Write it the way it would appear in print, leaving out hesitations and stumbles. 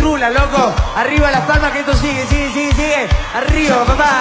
tula, loco. Arriba las palmas que esto sigue, sigue, sigue, sigue. Arriba, papá.